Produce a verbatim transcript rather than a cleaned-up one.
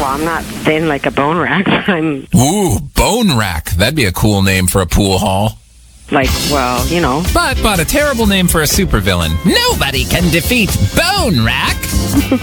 I'm not thin like a bone rack. I'm Ooh, Bone Rack. That'd be a cool name for a pool hall. like, well, you know. But, but a terrible name for a supervillain. Nobody can defeat Bone Rack.